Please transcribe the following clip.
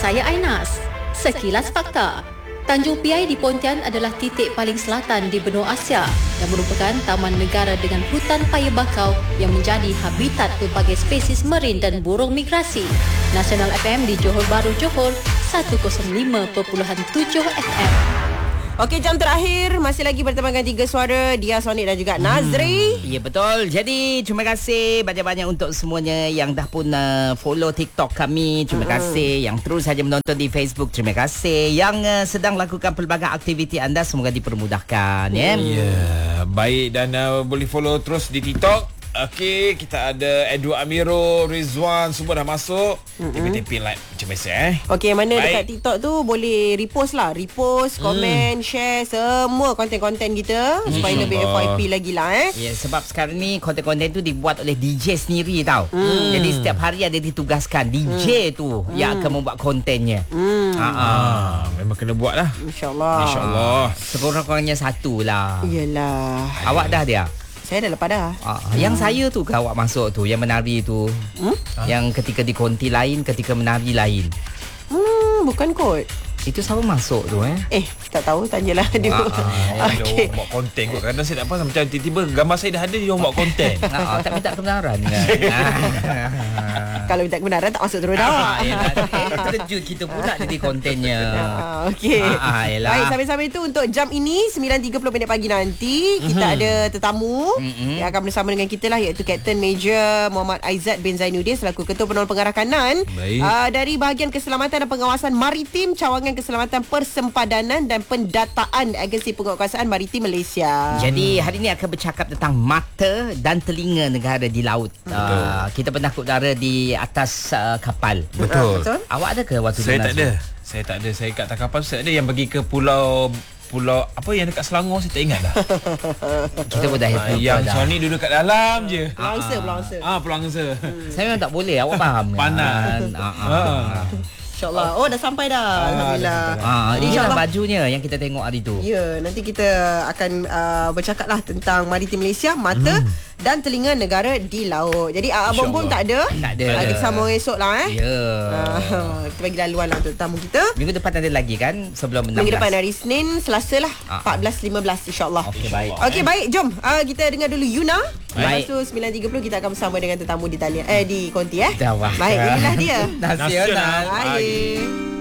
saya Ainas. Sekilas Fakta. Tanjung Piai di Pontian adalah titik paling selatan di benua Asia yang merupakan taman negara dengan hutan paya bakau yang menjadi habitat pelbagai spesies marin dan burung migrasi. Nasional FM di Johor Bahru, Johor 105.7 FM. Okey, jam terakhir masih lagi bertemankan tiga suara, Dia, Sonic dan juga Nazri. Ya, betul. Jadi terima kasih banyak-banyak untuk semuanya yang dah pun follow TikTok kami. Terima kasih yang terus saja menonton di Facebook. Terima kasih yang sedang lakukan pelbagai aktiviti anda, semoga dipermudahkan ya. Ya, baik, dan boleh follow terus di TikTok. Okey, kita ada Edward Amiro, Rizwan, semua dah masuk. Tepi-tepi like macam biasa Okey, mana baik. dekat TikTok tu boleh repost lah. Repost, komen, share semua konten-konten kita supaya lebih FYP lagi lah Ya, sebab sekarang ni konten-konten tu dibuat oleh DJ sendiri tau. Jadi setiap hari ada ditugaskan DJ tu yang akan membuat kontennya. Memang kena buat lah. InsyaAllah. InsyaAllah. Sekurang-kurangnya satu lah. Yelah. Awak dah dia? Saya dah lepas dah. Yang saya tu ke awak masuk tu, yang menari tu, yang ketika di konti lain, ketika menari lain. Bukan kot. Itu siapa masuk tu Tak tahu, tanyalah dia. Okey. Dia buat konten kot. Kadang saya tak faham, macam tiba-tiba gambar saya dah ada, dia orang buat konten. Tak minta kebenaran kan? Kalau minta kebenaran tak masuk terus dah. Terkejut kita pula jadi kontennya. Okey. Yelah. Baik, sambil-sambil itu untuk jam ini 9.30 minit pagi nanti kita ada tetamu yang akan bersama dengan kita lah, iaitu Kapten Major Muhammad Aizat bin Zainuddin selaku Ketua Penolong Pengarah Kanan dari bahagian keselamatan dan pengawasan maritim, cawangan keselamatan persempadanan dan pendataan Agensi Penguatkuasaan Maritim Malaysia. Jadi hari ini akan bercakap tentang mata dan telinga negara di laut. Kita pernah udara di atas kapal. Betul. Awak ada ke waktu Saya tu? tak ada. Saya tak ada. Saya kat atas kapal saya ada yang pergi ke pulau apa yang dekat Selangor, saya tak ingat dah. Kita pun dah happy. Yang Sony duduk kat dalam je. Pulau Angsa. Pulau Angsa. Saya memang tak boleh. Awak faham kan? Panas. InsyaAllah. Oh, dah sampai dah. Alhamdulillah. Ini lah bajunya yang kita tengok hari tu. Ya, nanti kita akan bercakap lah tentang Maritim Malaysia, mata dan telinga negara di laut. Jadi Bom-Bom tak ada. Tak ada. Kita sambung esok lah Ya. Kita bagi laluan lah untuk tamu kita. Minggu depan ada lagi kan? Sebelum 16. Minggu depan hari Senin, Selasa lah, 14-15 insyaAllah. Okey, baik. Okey, baik. Jom kita dengar dulu Yuna. Lepas Baik. tu 9.30 kita akan bersama dengan tetamu di talian di konti Dah wah. Baik, inilah dia. Nasional. Baik.